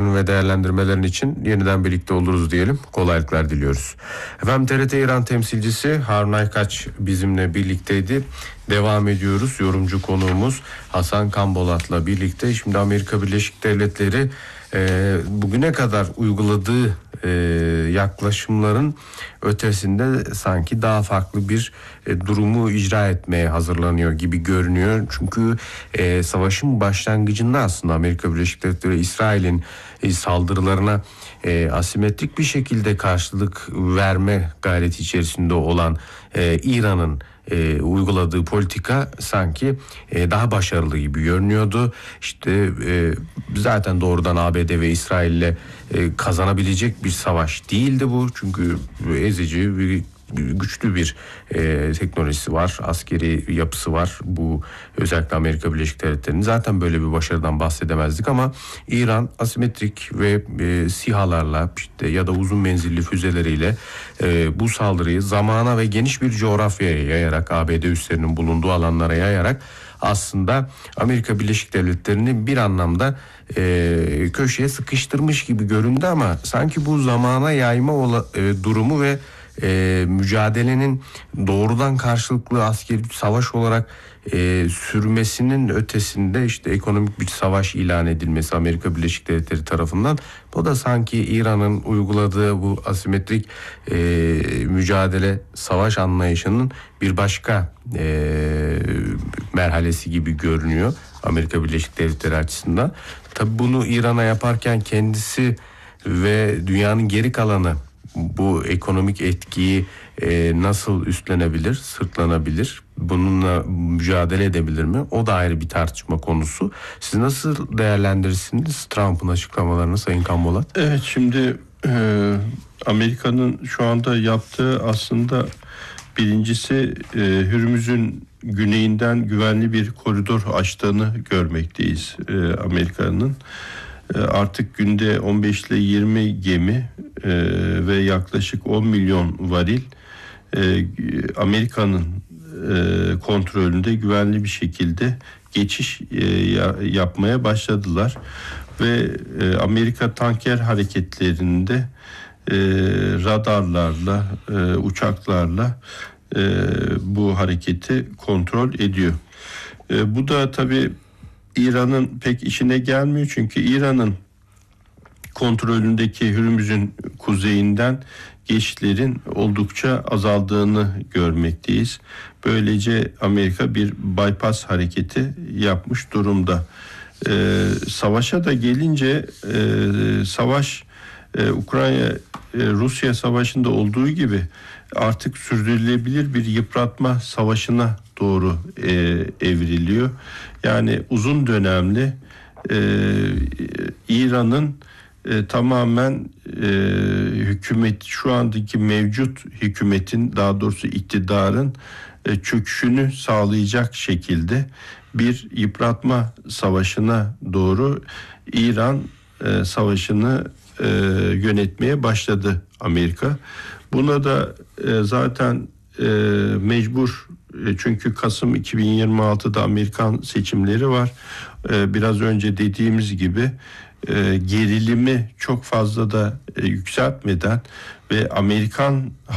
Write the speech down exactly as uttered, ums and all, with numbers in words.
yorumların ve değerlendirmelerin için yeniden birlikte oluruz diyelim. Kolaylıklar diliyoruz. Efendim T R T İran temsilcisi Harun Aykaç bizimle birlikteydi. Devam ediyoruz. Yorumcu konuğumuz Hasan Kanbolat'la birlikte. Şimdi Amerika Birleşik Devletleri e, bugüne kadar uyguladığı e, yaklaşımların ötesinde sanki daha farklı bir e, durumu icra etmeye hazırlanıyor gibi görünüyor. Çünkü e, savaşın başlangıcında aslında Amerika Birleşik Devletleri İsrail'in e, saldırılarına e, asimetrik bir şekilde karşılık verme gayreti içerisinde olan e, İran'ın E, uyguladığı politika sanki e, daha başarılı gibi görünüyordu. İşte e, zaten doğrudan A B D ve İsrail'le e, kazanabilecek bir savaş değildi bu. Çünkü ezici bir güçlü bir e, teknolojisi var, askeri yapısı var. Bu özellikle Amerika Birleşik Devletleri'nin zaten böyle bir başarıdan bahsedemezdik ama İran asimetrik ve e, SİHA'larla işte ya da uzun menzilli füzeleriyle e, bu saldırıyı zamana ve geniş bir coğrafyaya yayarak, A B D üslerinin bulunduğu alanlara yayarak aslında Amerika Birleşik Devletleri'ni bir anlamda e, köşeye sıkıştırmış gibi göründü ama sanki bu zamana yayma ola, e, durumu ve E, mücadelenin doğrudan karşılıklı askeri savaş olarak e, sürmesinin ötesinde işte ekonomik bir savaş ilan edilmesi Amerika Birleşik Devletleri tarafından, bu da sanki İran'ın uyguladığı bu asimetrik e, mücadele savaş anlayışının bir başka e, merhalesi gibi görünüyor Amerika Birleşik Devletleri açısından. Tabii bunu İran'a yaparken kendisi ve dünyanın geri kalanı bu ekonomik etkiyi e, nasıl üstlenebilir, sırtlanabilir, bununla mücadele edebilir mi? O da ayrı bir tartışma konusu. Siz nasıl değerlendirirsiniz Trump'ın açıklamalarını Sayın Kanbolat? Evet, şimdi e, Amerika'nın şu anda yaptığı aslında birincisi e, Hürmüz'ün güneyinden güvenli bir koridor açtığını görmekteyiz e, Amerika'nın. Artık günde on beş ile yirmi gemi e, ve yaklaşık on milyon varil e, Amerika'nın e, kontrolünde güvenli bir şekilde geçiş e, ya, yapmaya başladılar. Ve e, Amerika tanker hareketlerinde e, radarlarla, e, uçaklarla e, bu hareketi kontrol ediyor. E, bu da tabii İran'ın pek işine gelmiyor, çünkü İran'ın kontrolündeki Hürmüz'ün kuzeyinden geçişlerin oldukça azaldığını görmekteyiz. Böylece Amerika bir bypass hareketi yapmış durumda. Ee, savaşa da gelince e, savaş e, Ukrayna e, Rusya savaşında olduğu gibi artık sürdürülebilir bir yıpratma savaşına doğru e, evriliyor. Yani uzun dönemli e, İran'ın e, tamamen e, hükümet, şu andaki mevcut hükümetin, daha doğrusu iktidarın e, çöküşünü sağlayacak şekilde bir yıpratma savaşına doğru İran e, savaşını e, yönetmeye başladı Amerika. Buna da e, zaten e, mecbur, e, çünkü Kasım iki bin yirmi altıda Amerikan seçimleri var. E, biraz önce dediğimiz gibi e, gerilimi çok fazla da e, yükseltmeden ve Amerikan